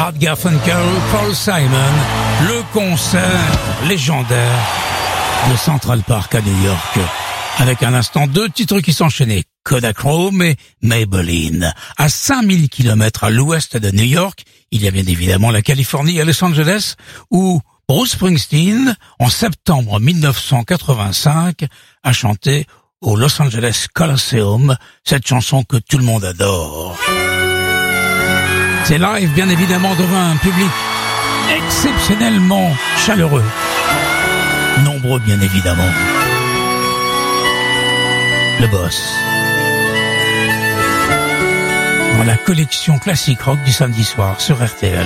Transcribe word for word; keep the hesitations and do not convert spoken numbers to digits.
Art Garfunkel, Paul Simon, le concert légendaire de Central Park à New York, avec un instant deux titres qui s'enchaînaient, Kodachrome et Maybelline. À cinq mille kilomètres à l'ouest de New York, il y a bien évidemment la Californie et Los Angeles, où Bruce Springsteen, en septembre mille neuf cent quatre-vingt-cinq, a chanté au Los Angeles Coliseum cette chanson que tout le monde adore. C'est live, bien évidemment, devant un public exceptionnellement chaleureux. Nombreux, bien évidemment. Le Boss. Dans la collection classique rock du samedi soir sur R T L.